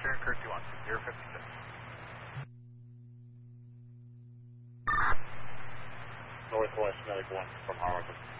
Southern Courtesy 1, 056. Northwest Medic 1 from Harlingen.